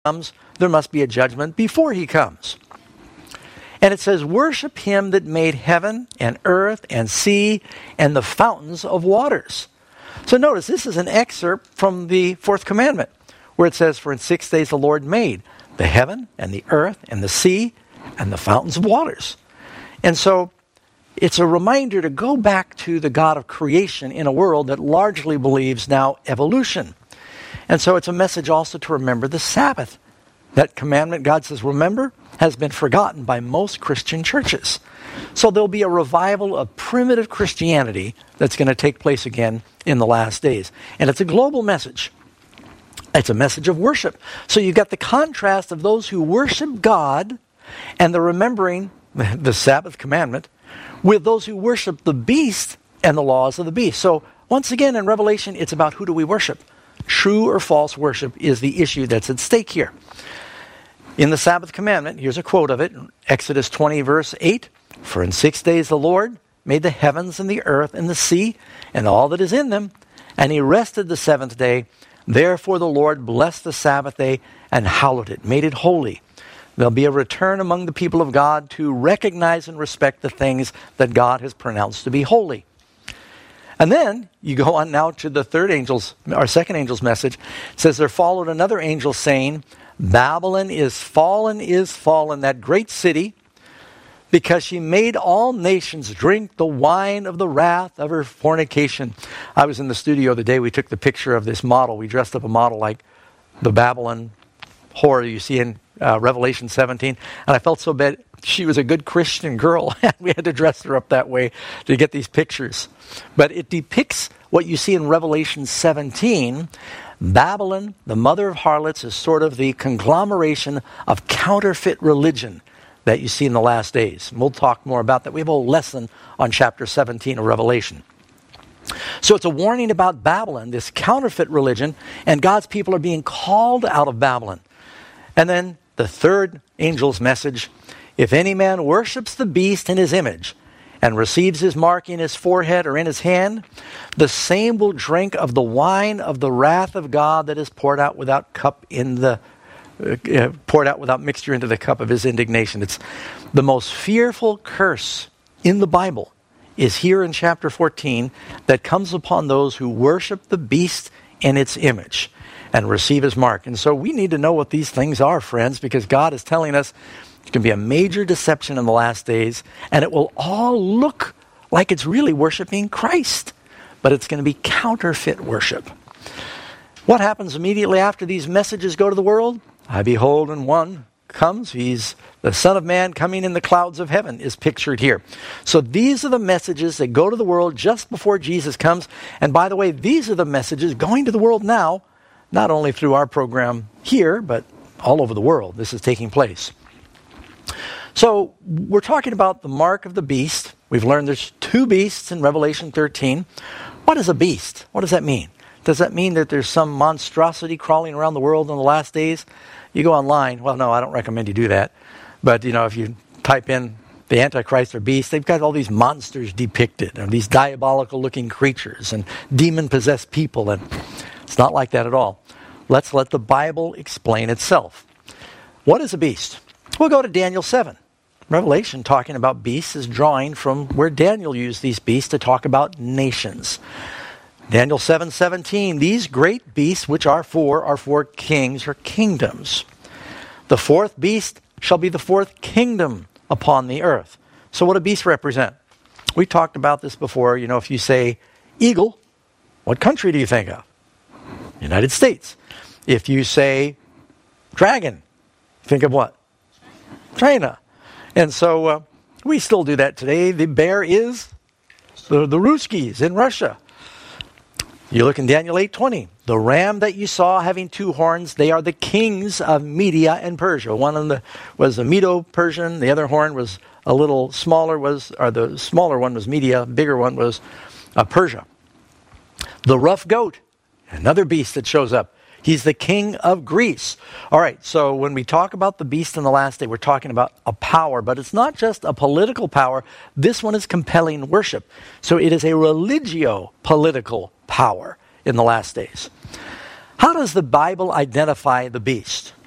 comes, there must be a judgment before he comes. And it says, worship him that made heaven and earth and sea and the fountains of waters. So notice, this is an excerpt from the fourth commandment, where it says, for in 6 days the Lord made the heaven and the earth and the sea and the fountains of waters. And so it's a reminder to go back to the God of creation in a world that largely believes now evolution. And so it's a message also to remember the Sabbath. That commandment, God says, remember, has been forgotten by most Christian churches. So there'll be a revival of primitive Christianity that's going to take place again in the last days. And it's a global message. It's a message of worship. So you've got the contrast of those who worship God and the remembering the Sabbath commandment with those who worship the beast and the laws of the beast. So once again in Revelation, it's about who do we worship. True or false worship is the issue that's at stake here. In the Sabbath commandment, here's a quote of it, Exodus 20 verse 8, for in 6 days the Lord made the heavens and the earth and the sea and all that is in them, and he rested the seventh day. Therefore the Lord blessed the Sabbath day and hallowed it, made it holy. There'll be a return among the people of God to recognize and respect the things that God has pronounced to be holy. And then you go on now to the second angel's message. It says, there followed another angel saying, Babylon is fallen, that great city, because she made all nations drink the wine of the wrath of her fornication. I was in the studio the day we took the picture of this model. We dressed up a model like the Babylon whore you see in Revelation 17. And I felt so bad. She was a good Christian girl. We had to dress her up that way to get these pictures. But it depicts what you see in Revelation 17. Babylon, the mother of harlots, is sort of the conglomeration of counterfeit religion that you see in the last days. And we'll talk more about that. We have a whole lesson on chapter 17 of Revelation. So it's a warning about Babylon, this counterfeit religion, and God's people are being called out of Babylon. And then the third angel's message, if any man worships the beast in his image and receives his mark in his forehead or in his hand, the same will drink of the wine of the wrath of God that is poured out without mixture into the cup of his indignation. It's the most fearful curse in the Bible is here in chapter 14 that comes upon those who worship the beast in its image and receive his mark. And so we need to know what these things are, friends, because God is telling us it's going to be a major deception in the last days, and it will all look like it's really worshiping Christ, but it's going to be counterfeit worship. What happens immediately after these messages go to the world? I behold, and one comes. He's the Son of Man coming in the clouds of heaven is pictured here. So these are the messages that go to the world just before Jesus comes. And by the way, these are the messages going to the world now, not only through our program here, but all over the world. This is taking place. So we're talking about the mark of the beast. We've learned there's two beasts in Revelation 13. What is a beast? What does that mean? Does that mean that there's some monstrosity crawling around the world in the last days? You go online. Well, no, I don't recommend you do that. But, if you type in the Antichrist or beast, they've got all these monsters depicted, and these diabolical-looking creatures and demon-possessed people, and it's not like that at all. Let's let the Bible explain itself. What is a beast? We'll go to Daniel 7. Revelation, talking about beasts, is drawing from where Daniel used these beasts to talk about nations. Daniel 7:17, these great beasts which are four kings or kingdoms. The fourth beast shall be the fourth kingdom upon the earth. So what do beasts represent? We talked about this before. If you say eagle, what country do you think of? United States. If you say dragon, think of what? China. And so we still do that today. The bear is the Ruskies in Russia. You look in Daniel 8:20. The ram that you saw having two horns, they are the kings of Media and Persia. One of them was a Medo-Persian. The other horn was a little smaller, the smaller one was Media, bigger one was Persia. The rough goat, another beast that shows up. He's the king of Greece. All right, so when we talk about the beast in the last day, we're talking about a power, but it's not just a political power. This one is compelling worship. So it is a religio-political power in the last days. How does the Bible identify the beast?